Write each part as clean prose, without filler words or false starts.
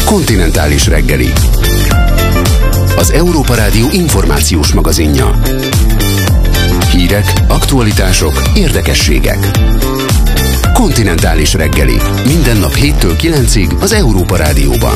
Kontinentális reggeli. Az Európa Rádió információs magazinja. Hírek, aktualitások, érdekességek. Kontinentális reggeli. Minden nap 7-től 9-ig az Európa Rádióban.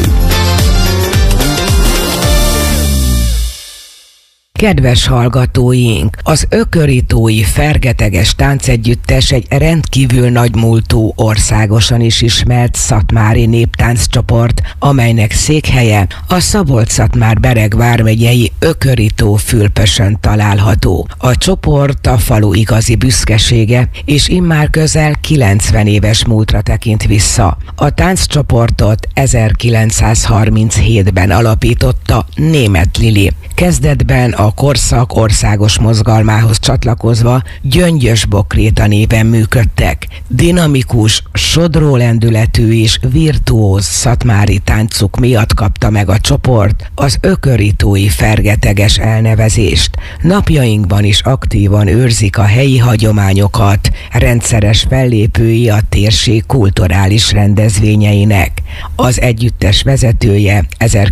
Kedves hallgatóink! Az Ököritói Fergeteges Táncegyüttes egy rendkívül nagymúltú, országosan is ismert szatmári néptánccsoport, amelynek székhelye a Szabolcs-Szatmár-Bereg vármegyei Ökörító-Fülpösön található. A csoport a falu igazi büszkesége, és immár közel 90 éves múltra tekint vissza. A tánccsoportot 1937-ben alapította Németh Lili. Kezdetben a korszak országos mozgalmához csatlakozva Gyöngyös Bokréta néven működtek. Dinamikus, sodró lendületű és virtuóz szatmári táncuk miatt kapta meg a csoport az Ököritói Fergeteges elnevezést. Napjainkban is aktívan őrzik a helyi hagyományokat, rendszeres fellépői a térség kulturális rendezvényeinek. Az együttes vezetője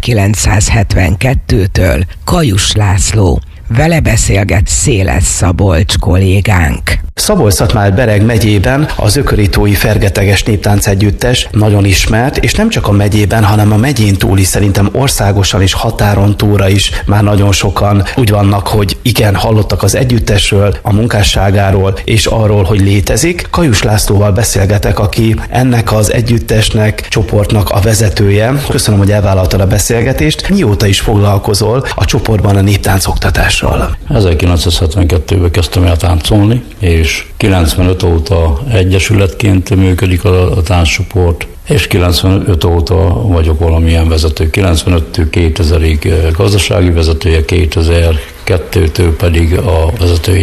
1972-től Kajus László. Vele beszélget Széles Szabolcs kollégánk. Szabolcs-Szatmár-Bereg megyében az Ököritói Fergeteges Néptáncegyüttes nagyon ismert, és nem csak a megyében, hanem a megyén túl is, szerintem országosan és határon túlra is már nagyon sokan úgy vannak, hogy igen, hallottak az együttesről, a munkásságáról és arról, hogy létezik. Kajus Lászlóval beszélgetek, aki ennek az együttesnek, csoportnak a vezetője. Köszönöm, hogy elvállaltad a beszélgetést. Mióta is foglalkozol a csoportban a néptánzoktatással? 1972-ben kezdtem el táncolni, és 95 óta egyesületként működik a tánccsoport, és 95 óta vagyok valamilyen vezető. 95-től 2000-ig gazdasági vezetője, 2002-től pedig a vezetői